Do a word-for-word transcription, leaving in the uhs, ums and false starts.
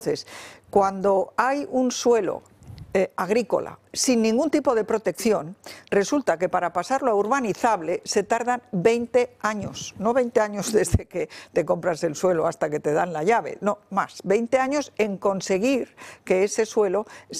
Entonces, cuando hay un suelo eh, agrícola sin ningún tipo de protección, resulta que para pasarlo a urbanizable se tardan veinte años, no veinte años desde que te compras el suelo hasta que te dan la llave, no, más, veinte años en conseguir que ese suelo